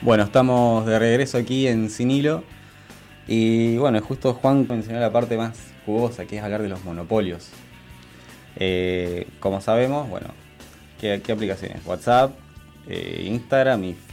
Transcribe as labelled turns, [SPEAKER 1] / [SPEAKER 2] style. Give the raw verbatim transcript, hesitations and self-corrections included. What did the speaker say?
[SPEAKER 1] Bueno, estamos de regreso aquí en Sin Hilo. Y bueno, justo Juan mencionó la parte más jugosa, que es hablar de los monopolios. Eh, como sabemos, bueno, ¿qué, qué aplicaciones? WhatsApp, eh, Instagram y